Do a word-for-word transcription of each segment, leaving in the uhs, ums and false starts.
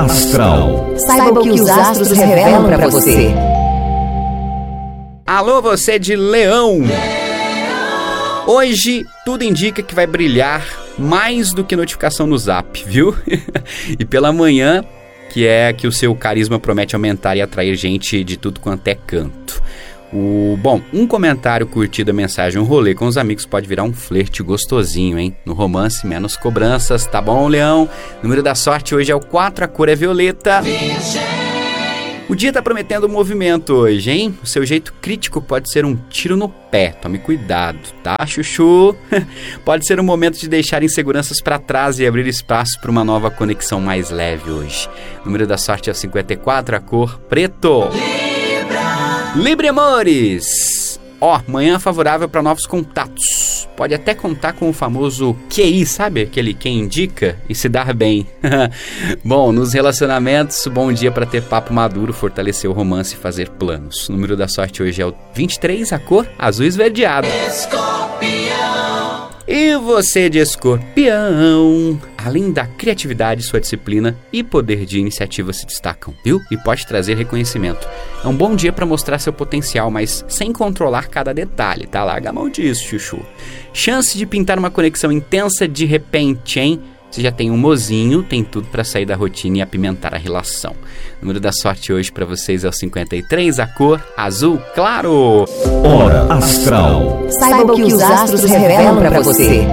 Astral. Saiba o que os astros revelam para você. Alô, você de Leão! Hoje tudo indica que vai brilhar mais do que notificação no Zap, viu? E pela manhã, que é que o seu carisma promete aumentar e atrair gente de tudo quanto é canto. O, bom, um comentário curtido, a mensagem, um rolê com os amigos pode virar um flerte gostosinho, hein? No romance, menos cobranças, tá bom, Leão? O número da sorte hoje é o quatro, a cor é violeta. O dia tá prometendo movimento hoje, hein? O seu jeito crítico pode ser um tiro no pé, tome cuidado, tá, chuchu? Pode ser um momento de deixar inseguranças pra trás e abrir espaço para uma nova conexão mais leve hoje. O número da sorte é o cinquenta e quatro, a cor preto. Libre, amores! Ó, oh, manhã favorável para novos contatos. Pode até contar com o famoso Q I, sabe? Aquele quem indica e se dar bem. Bom, nos relacionamentos, bom dia para ter papo maduro, fortalecer o romance e fazer planos. O número da sorte hoje é o vinte e três, a cor azul esverdeado. Escorpião! E você de Escorpião, além da criatividade, sua disciplina e poder de iniciativa se destacam, viu? E pode trazer reconhecimento. É um bom dia para mostrar seu potencial, mas sem controlar cada detalhe, tá? Larga a mão disso, chuchu. Chance de pintar uma conexão intensa de repente, hein? Você já tem um mozinho, tem tudo para sair da rotina e apimentar a relação. O número da sorte hoje para vocês é o cinquenta e três, a cor azul claro. Hora Astral. Saiba o que os astros revelam para você.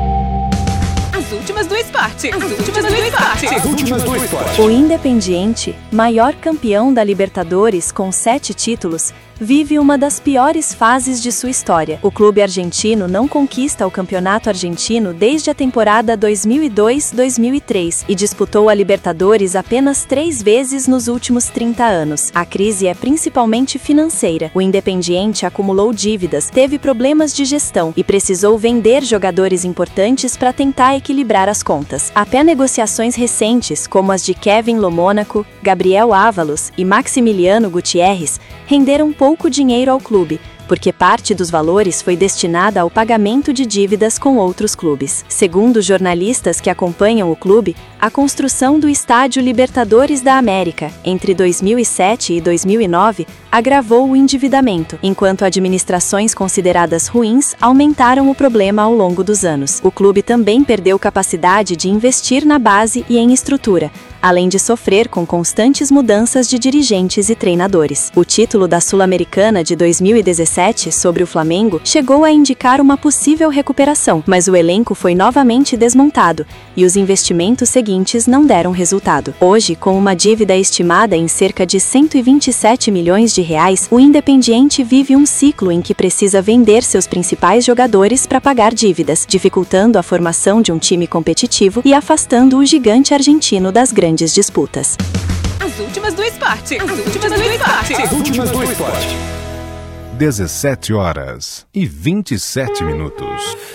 As últimas do esporte. As últimas do esporte. As últimas do esporte. O Independiente, maior campeão da Libertadores com sete títulos, vive uma das piores fases de sua história. O clube argentino não conquista o campeonato argentino desde a temporada dois mil e dois dois mil e três e disputou a Libertadores apenas três vezes nos últimos trinta anos. A crise é principalmente financeira. O Independiente acumulou dívidas, teve problemas de gestão e precisou vender jogadores importantes para tentar equilibrar as contas. Até negociações recentes, como as de Kevin Lomônaco, Gabriel Ávalos e Maximiliano Gutierrez, renderam pouco dinheiro ao clube, porque parte dos valores foi destinada ao pagamento de dívidas com outros clubes. Segundo jornalistas que acompanham o clube, a construção do Estádio Libertadores da América, entre dois mil e sete e dois mil e nove, agravou o endividamento, enquanto administrações consideradas ruins aumentaram o problema ao longo dos anos. O clube também perdeu capacidade de investir na base e em estrutura, além de sofrer com constantes mudanças de dirigentes e treinadores. O título da Sul-Americana de dois mil e dezessete sobre o Flamengo chegou a indicar uma possível recuperação, mas o elenco foi novamente desmontado e os investimentos seguintes não deram resultado. Hoje, com uma dívida estimada em cerca de cento e vinte e sete milhões de reais, o Independiente vive um ciclo em que precisa vender seus principais jogadores para pagar dívidas, dificultando a formação de um time competitivo e afastando o gigante argentino das grandes disputas. As últimas do esporte. As últimas do esporte. As últimas do esporte. dezessete horas e vinte e sete minutos.